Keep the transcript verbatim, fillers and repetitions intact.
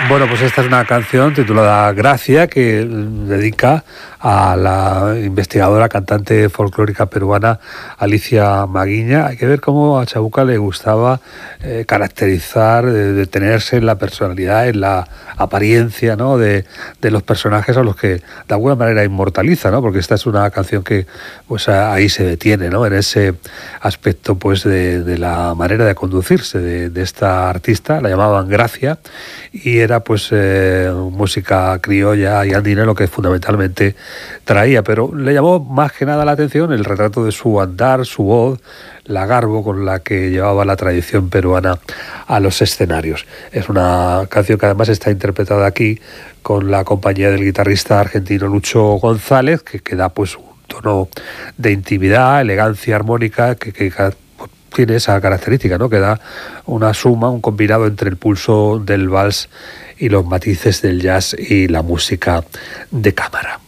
Bueno, pues esta es una canción titulada Gracia que dedica a la investigadora, cantante folclórica peruana Alicia Maguiña. Hay que ver cómo a Chabuca le gustaba eh, caracterizar, eh, detenerse en la personalidad, en la apariencia, ¿no?, de, de los personajes a los que de alguna manera inmortaliza, ¿no? Porque esta es una canción que pues ahí se detiene, ¿no?, en ese aspecto pues de, de la manera de conducirse de, de esta artista. La llamaban Gracia y era pues eh, música criolla y andina lo que fundamentalmente traía, pero le llamó más que nada la atención el retrato de su andar, su voz, la garbo con la que llevaba la tradición peruana a los escenarios. Es una canción que además está interpretada aquí con la compañía del guitarrista argentino Lucho González, que, que da pues un tono de intimidad, elegancia armónica que, que tiene esa característica, ¿no?, que da una suma, un combinado entre el pulso del vals y los matices del jazz y la música de cámara.